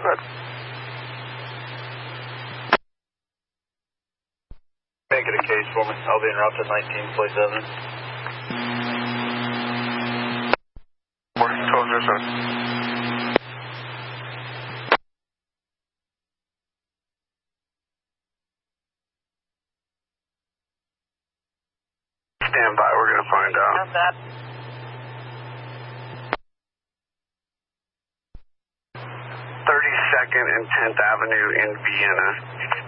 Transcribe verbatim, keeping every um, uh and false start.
ahead. Make it a case for me. I'll be en route to nineteen, plate seven. twelve zero seven. Stand by, we're going to find out. How's that? thirty-second and tenth Avenue in Vienna.